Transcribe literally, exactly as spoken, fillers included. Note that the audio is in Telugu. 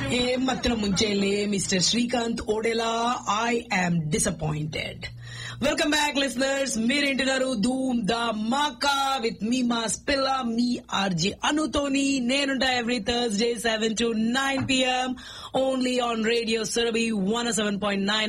ఏం మాత్రం ముంచేలే mister Srikanth Odela I am disappointed. Welcome back listeners, మీరేంటున్నారు Dhoom the మాకా విత్ మీ మాస్ పిల్ల మీ ఆర్జే అనుతోని. నేనుంటా every Thursday seven to nine PM only on radio Surabhi one seven point nine